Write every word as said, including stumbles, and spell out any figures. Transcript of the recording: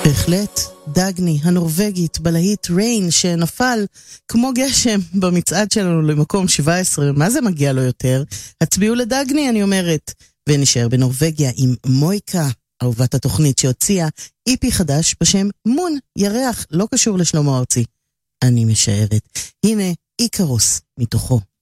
בהחלט, דגני הנורווגית בלהיט ריין שנפל כמו גשם במצעד שלנו למקום שבע עשרה, מה זה מגיע לו יותר? הצביעו לדגני אני אומרת, ונשאר בנורווגיה עם מויקה, אהובת התוכנית שהוציאה איפי חדש בשם מון ירח, לא קשור לשלמה ארצי, אני משערת. הנה איקרוס מתוכו.